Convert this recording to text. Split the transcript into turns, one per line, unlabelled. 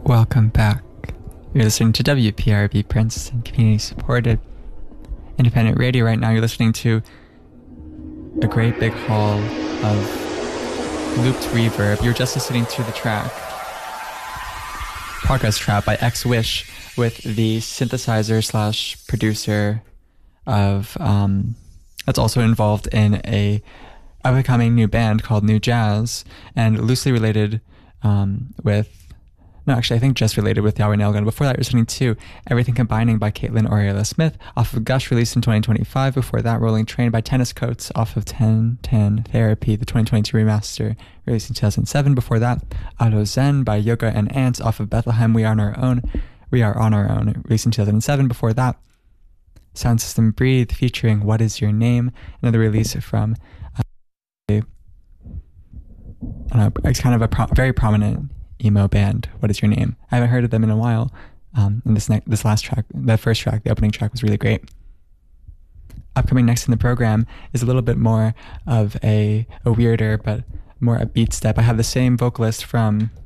Welcome back. You're listening to WPRB Princeton Community Supported Independent Radio. Right now you're listening to a great big haul of looped reverb. You're just listening to the track Progress Trap by X Wish with the synthesizer slash producer of that's also involved in a up-and-coming new band called New Jazz, and loosely related with I think just related with Yahweh Nailgun. Before that, you're listening to Everything Combining by Caitlin Oriela Smith off of Gush, released in 2025. Before that, Rolling Train by Tennis Coats off of 1010 Therapy, the 2022 remaster, released in 2007. Before that, Alo Zen by Yoga and Ants off of Bethlehem, We Are on Our Own, released in 2007. Before that, Sound System Breathe featuring What Is Your Name, another release from it's kind of a very prominent emo band, What Is Your Name. I haven't heard of them in a while. And this last track, the first track, the opening track, was really great. Upcoming next in the program is a little bit more of a weirder but more upbeat step. I have the same vocalist from